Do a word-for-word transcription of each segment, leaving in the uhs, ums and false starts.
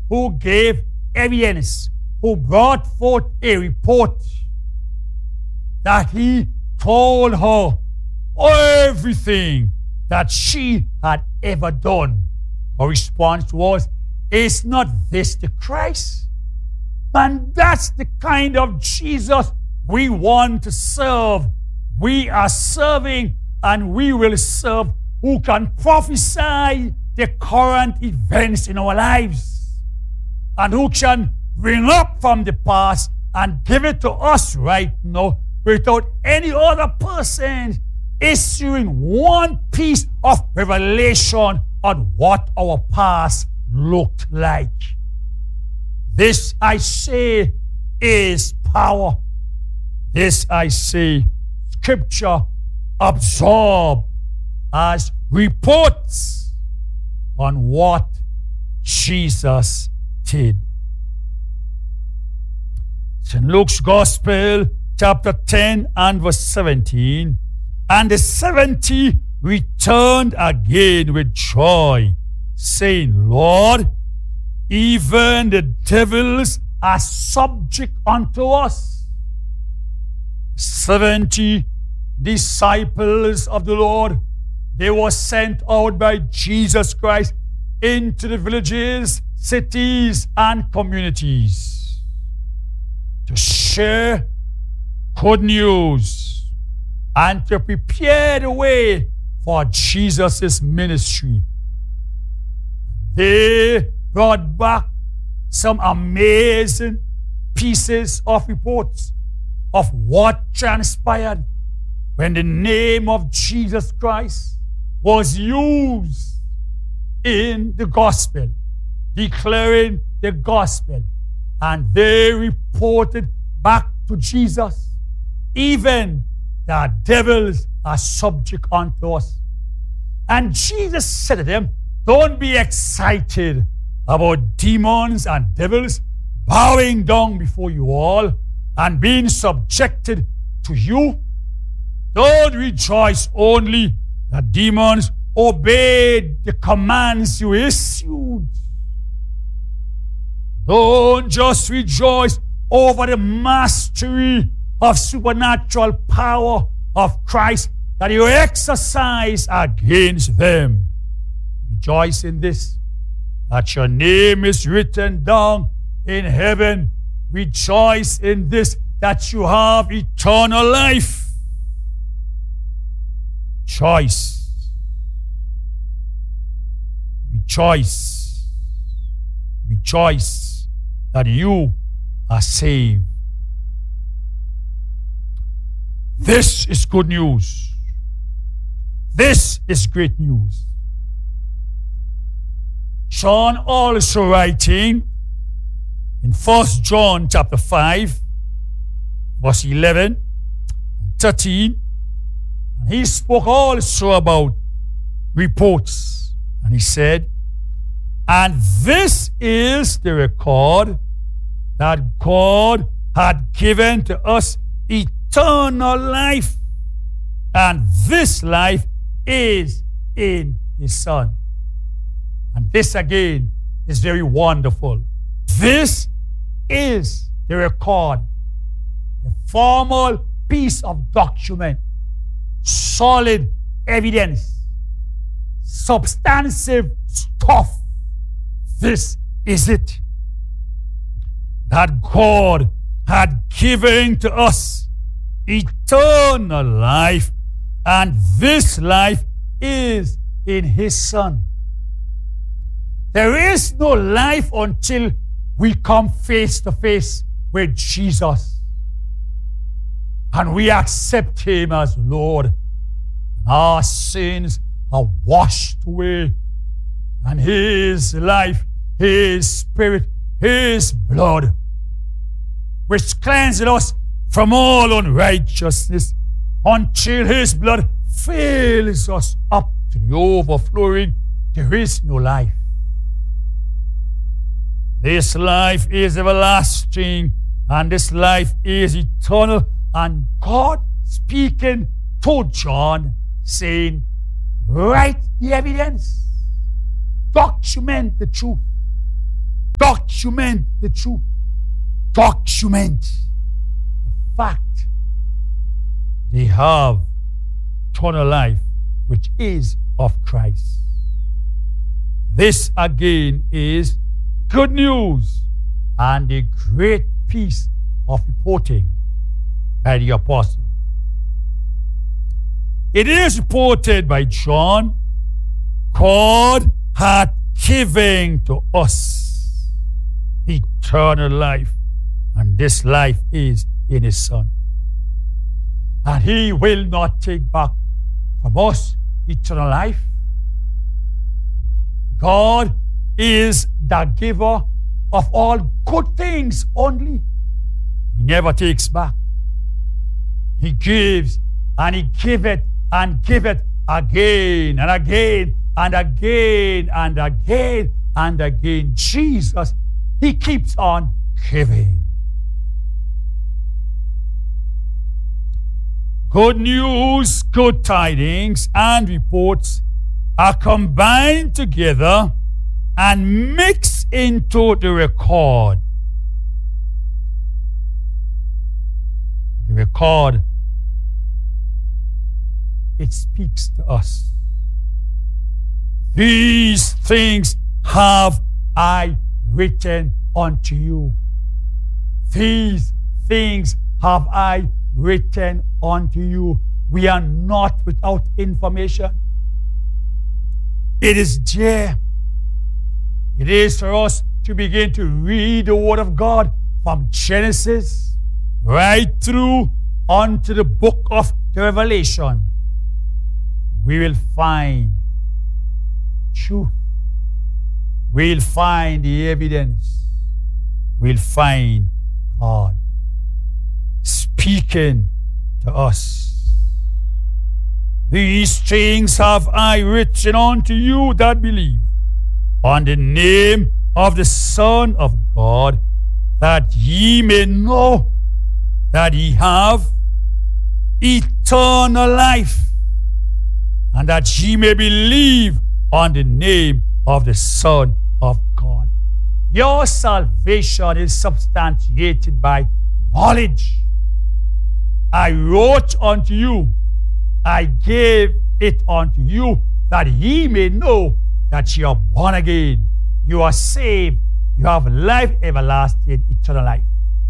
who gave evidence, who brought forth a report that he told her everything that she had ever done. Her response was, is not this the Christ? And that's the kind of Jesus we want to serve. We are serving and we will serve, who can prophesy the current events in our lives and who can bring up from the past and give it to us right now without any other person issuing one piece of revelation on what our past looked like. This, I say, is power. This, I say, Scripture absorbed as reports on what Jesus did. Saint Luke's Gospel, chapter ten and verse seventeen. And the seventy returned again with joy, saying, Lord, even the devils are subject unto us. Seventy disciples of the Lord, they were sent out by Jesus Christ into the villages, cities, and communities to share good news and to prepare the way for Jesus' ministry. They brought back some amazing pieces of reports of what transpired when the name of Jesus Christ was used in the gospel, declaring the gospel. And they reported back to Jesus, even the devils are subject unto us. And Jesus said to them, don't be excited about demons and devils bowing down before you all and being subjected to you. Don't rejoice only that demons obeyed the commands you issued. Don't just rejoice over the mastery of supernatural power of Christ that you exercise against them. Rejoice in this, that your name is written down in heaven. Rejoice in this, that you have eternal life. Rejoice. Rejoice. Rejoice that you are saved. This is good news. This is great news. John also writing in First John chapter five, verse eleven and thirteen, and he spoke also about reports, and he said, and this is the record that God had given to us eternal life, and this life is in His Son. And this again is very wonderful. This is the record, the formal piece of document, solid evidence, substantive stuff. This is it. That God had given to us eternal life, and this life is in His Son. There is no life until we come face to face with Jesus and we accept Him as Lord. And our sins are washed away, and His life, His Spirit, His blood, which cleanses us from all unrighteousness, until His blood fills us up to the overflowing. There is no life. This life is everlasting, and this life is eternal. And God speaking to John, saying, write the evidence, document the truth, document document the truth. Document the fact they have eternal life, which is of Christ. This again is good news and a great piece of reporting by the apostle. It is reported by John, God hath given to us eternal life, and this life is in his Son. And he will not take back from us eternal life. God is the giver of all good things only. He never takes back. He gives, and he giveth, and giveth again, and again, and again, and again, and again. Jesus, he keeps on giving. Good news, good tidings, and reports are combined together and mixed into the record. The record, it speaks to us. These things have I written unto you. These things have I written unto you. We are not without information. It is there. It is for us to begin to read the Word of God from Genesis right through onto the book of the Revelation. We will find truth. We'll find the evidence. We'll find God speaking to us. These things have I written unto you that believe on the name of the Son of God, that ye may know that ye have eternal life, and that ye may believe on the name of the Son of God. Your salvation is substantiated by knowledge. I wrote unto you, I gave it unto you, that ye may know that you are born again, you are saved, you have life everlasting, eternal life.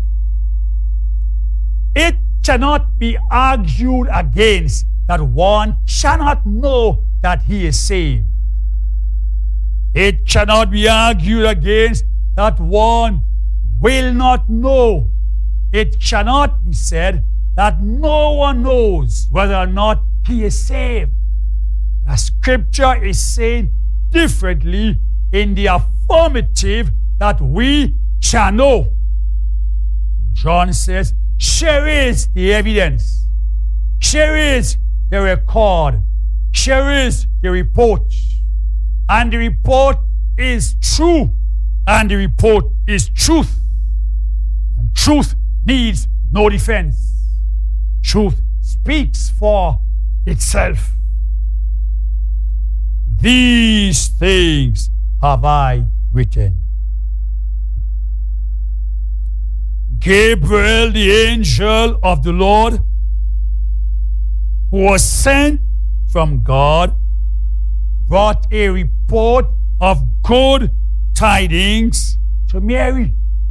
It cannot be argued against that one cannot know that he is saved. It cannot be argued against that one will not know. It cannot be said that no one knows whether or not he is saved. The scripture is saying differently in the affirmative that we shall know. John says, here is the evidence. Here is the record. Here is the report. And the report is true. And the report is truth. And truth needs no defense. Truth speaks for itself. These things have I written. Gabriel, the angel of the Lord, who was sent from God, brought a report of good tidings to Mary.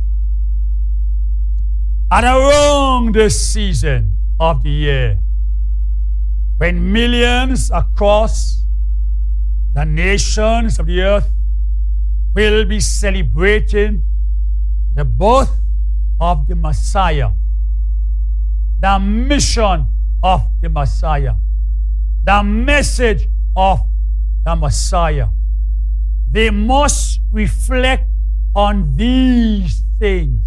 And around this season of the year, when millions across the nations of the earth will be celebrating the birth of the Messiah, the mission of the Messiah, the message of the Messiah, they must reflect on these things,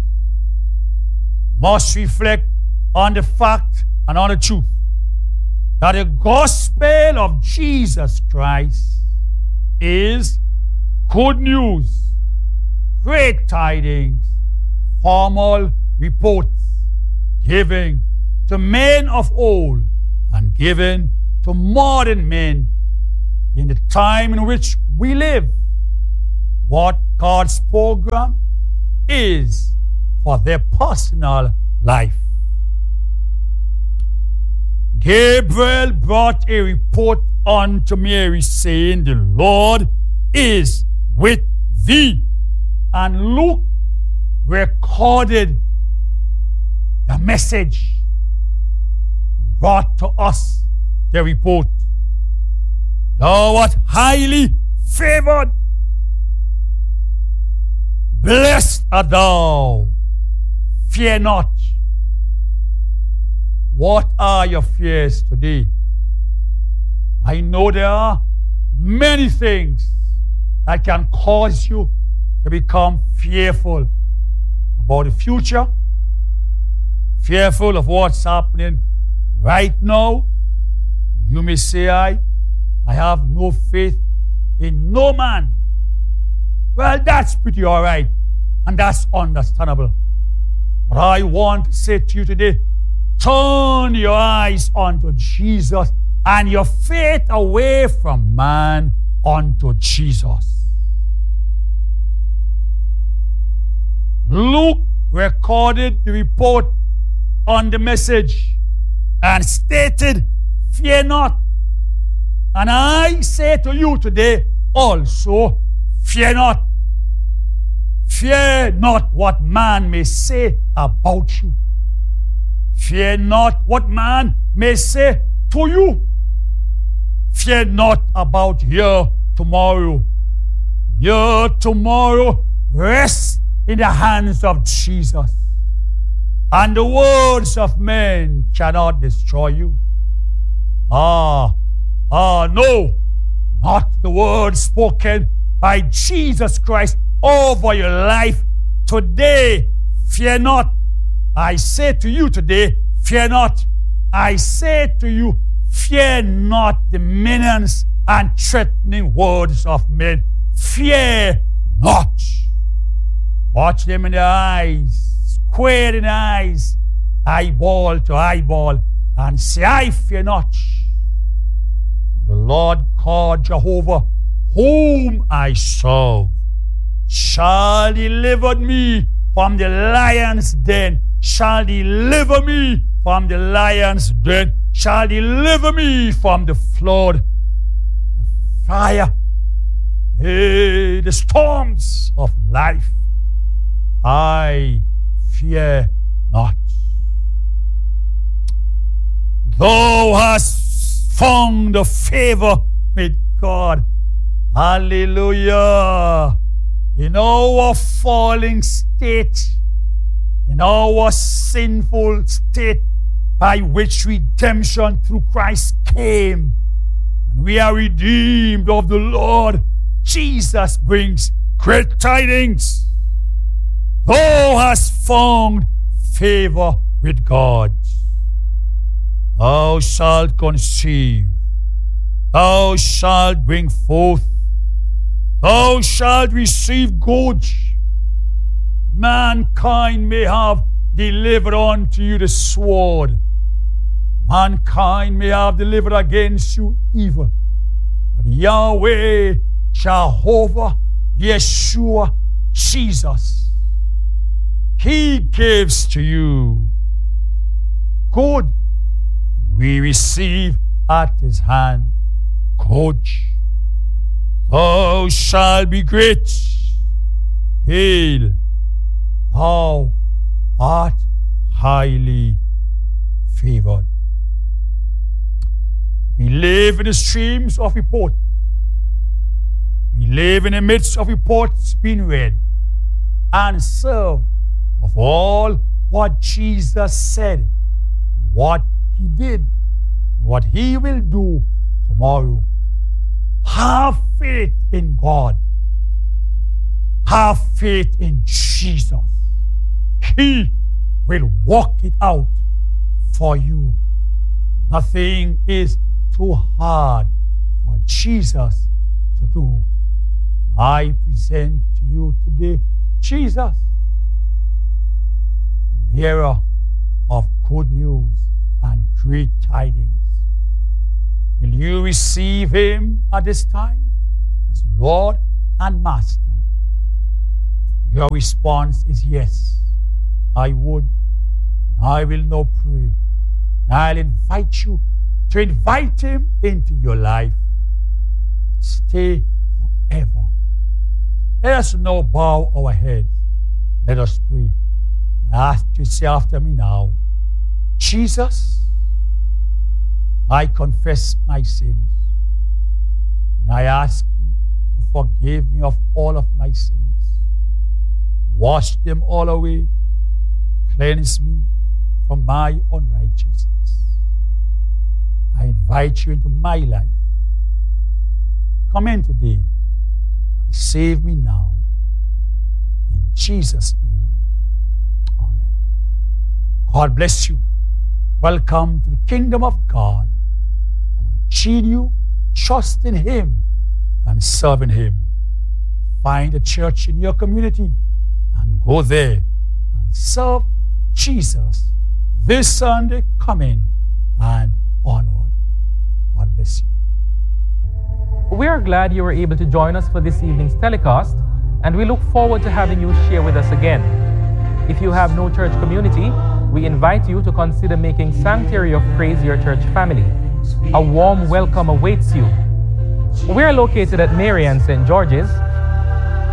must reflect on the fact and on the truth that the gospel of Jesus Christ is good news, great tidings, formal reports given to men of old and given to modern men in the time in which we live. What God's program is for their personal life. Gabriel brought a report unto Mary, saying, the Lord is with thee. And Luke recorded the message and brought to us the report. Thou art highly favored. Blessed art thou. Fear not. What are your fears today? I know there are many things that can cause you to become fearful about the future, fearful of what's happening right now. You may say, I, I have no faith in no man. Well, that's pretty all right, and that's understandable. But I want to say to you today, turn your eyes onto Jesus and your faith away from man unto Jesus. Luke recorded the report on the message and stated, fear not. And I say to you today also, fear not. Fear not what man may say about you. Fear not what man may say to you. Fear not about your tomorrow. Your tomorrow rests in the hands of Jesus. And the words of men cannot destroy you. Ah, ah, no, not the words spoken by Jesus Christ over your life today. Fear not. I say to you today, fear not. I say to you, fear not the menace and threatening words of men. Fear not. Watch them in the eyes, square in the eyes, eyeball to eyeball, and say, I fear not. The Lord God Jehovah, whom I serve, shall deliver me from the lion's den, shall deliver me from the lion's den, shall deliver me from the flood, the fire, hey, the storms of life. I fear not. Thou hast found a favor with God. Hallelujah. In our falling state, in our sinful state, by which redemption through Christ came, and we are redeemed of the Lord, Jesus brings great tidings. Thou hast found favor with God. Thou shalt conceive. Thou shalt bring forth. Thou shalt receive good. Mankind may have delivered unto you the sword. Mankind may have delivered against you evil. But Yahweh, Jehovah, Yeshua, Jesus, He gives to you good. We receive at His hand good. Thou shalt be great. Hail, thou art highly favored. We live in the streams of report. We live in the midst of reports being read and served of all what Jesus said, what He did, what He will do tomorrow. Have faith in God. Have faith in Jesus. He will work it out for you. Nothing is too hard for Jesus to do. I present to you today Jesus, the bearer of good news and great tidings. Will you receive Him at this time as Lord and Master? your response is yes, I would. I will now pray. I'll invite you to invite him into your life. Stay forever. Let us now bow our heads. Let us pray. I ask you to say after me now, Jesus, I confess my sins. And I ask you to forgive me of all of my sins. Wash them all away. Cleanse me from my unrighteousness. I invite you into my life. Come in today and save me now. In Jesus' name, amen. God bless you. Welcome to the kingdom of God. Continue trusting him and serving him. Find a church in your community and go there and serve Jesus this Sunday coming and onward. God bless you. We are glad you were able to join us for this evening's telecast, and we look forward to having you share with us again. If you have no church community, we invite you to consider making Sanctuary of Praise your church family. A warm welcome awaits you. We are located at Marian Saint George's,